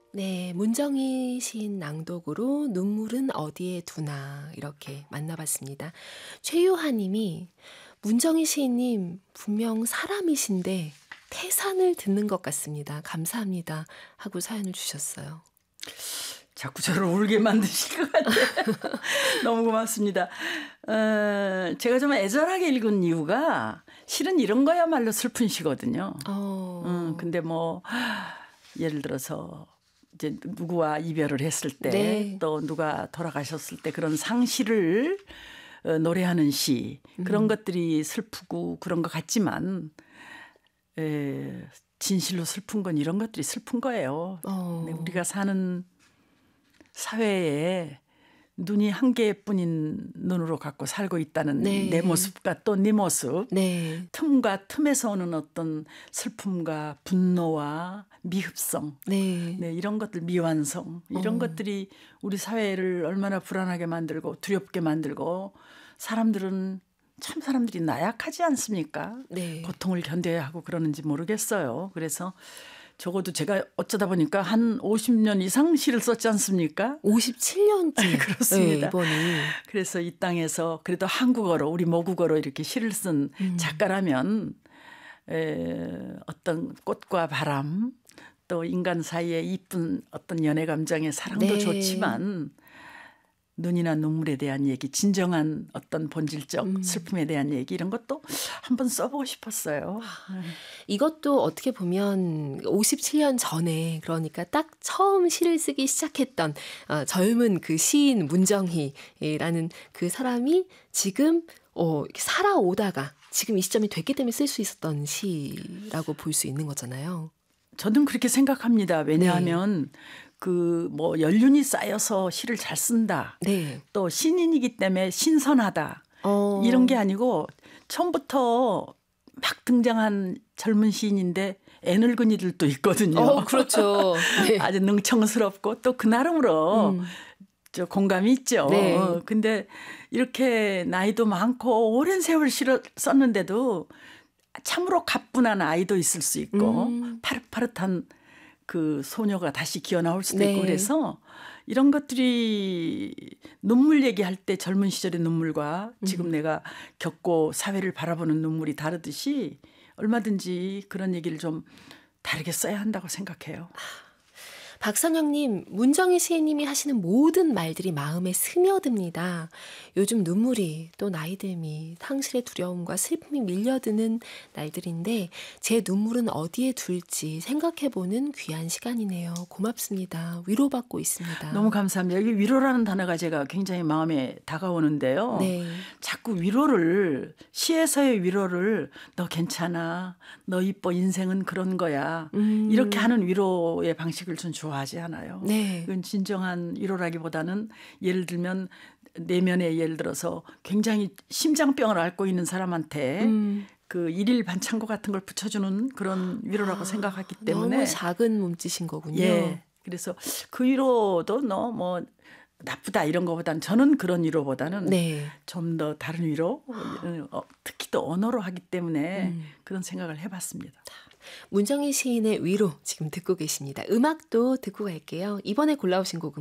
네, 문정희 시인 낭독으로 눈물은 어디에 두나 이렇게 만나봤습니다. 최유하 님이 문정희 시인님 분명 사람이신데 태산을 듣는 것 같습니다. 감사합니다. 하고 사연을 주셨어요. 자꾸 저를 울게 만드실 것 같아요. 너무 고맙습니다. 제가 좀 애절하게 읽은 이유가 실은 이런 거야말로 슬픈 시거든요. 근데 뭐 예를 들어서 이제 누구와 이별을 했을 때 네. 또 누가 돌아가셨을 때 그런 상실을 노래하는 시 그런 것들이 슬프고 그런 것 같지만 진실로 슬픈 건 이런 것들이 슬픈 거예요. 우리가 사는 사회에 눈이 한 개뿐인 눈으로 갖고 살고 있다는 네. 내 모습과 또 네 모습 네. 틈과 틈에서 오는 어떤 슬픔과 분노와 미흡성 네. 네, 이런 것들 미완성 이런 것들이 우리 사회를 얼마나 불안하게 만들고 두렵게 만들고 사람들이 나약하지 않습니까? 네. 고통을 견뎌야 하고 그러는지 모르겠어요. 그래서 적어도 제가 어쩌다 보니까 한 50년 이상 시를 썼지 않습니까? 57년째. 그렇습니다. 네, 이번이. 그래서 이 땅에서 그래도 한국어로 우리 모국어로 이렇게 시를 쓴 작가라면 어떤 꽃과 바람 또 인간 사이에 이쁜 어떤 연애 감정의 사랑도 네. 좋지만 눈이나 눈물에 대한 얘기, 진정한 어떤 본질적 슬픔에 대한 얘기 이런 것도 한번 써보고 싶었어요. 이것도 어떻게 보면 57년 전에 그러니까 딱 처음 시를 쓰기 시작했던 젊은 그 시인 문정희라는 그 사람이 지금 살아오다가 지금 이 시점이 됐기 때문에 쓸 수 있었던 시라고 볼 수 있는 거잖아요. 저는 그렇게 생각합니다. 왜냐하면 그 뭐 연륜이 쌓여서 시를 잘 쓴다. 네. 또 신인이기 때문에 신선하다. 이런 게 아니고 처음부터 막 등장한 젊은 시인인데 애늙은이들도 있거든요. 그렇죠. 네. 아주 능청스럽고 또 그 나름으로 저 공감이 있죠. 네. 근데 이렇게 나이도 많고 오랜 세월 시를 썼는데도 참으로 가뿐한 아이도 있을 수 있고 파릇파릇한 그 소녀가 다시 기어 나올 수도 있고 네. 그래서 이런 것들이 눈물 얘기할 때 젊은 시절의 눈물과 지금 내가 겪고 사회를 바라보는 눈물이 다르듯이 얼마든지 그런 얘기를 좀 다르게 써야 한다고 생각해요. 박선영님, 문정희 시인님이 하시는 모든 말들이 마음에 스며듭니다. 요즘 눈물이 또 나이 듦이 상실의 두려움과 슬픔이 밀려드는 날들인데 제 눈물은 어디에 둘지 생각해보는 귀한 시간이네요. 고맙습니다. 위로받고 있습니다. 너무 감사합니다. 여기 위로라는 단어가 제가 굉장히 마음에 다가오는데요. 네. 자꾸 위로를 시에서의 위로를 너 괜찮아. 너 이뻐. 인생은 그런 거야. 이렇게 하는 위로의 방식을 좀 좋아하지 않아요. 네. 이건 진정한 위로라기보다는 예를 들면 내면에 예를 들어서 굉장히 심장병을 앓고 있는 사람한테 그 일일 반창고 같은 걸 붙여주는 그런 위로라고 생각하기 때문에 너무 작은 몸짓인 거군요. 예. 그래서 그 위로도 너 뭐 나쁘다 이런 거보다는 저는 그런 위로보다는 네. 좀 더 다른 위로 특히 또 언어로 하기 때문에 그런 생각을 해봤습니다. 문정희 시인의 위로 지금 듣고 계십니다. 음악도 듣고 갈게요. 이번에 골라오신 곡은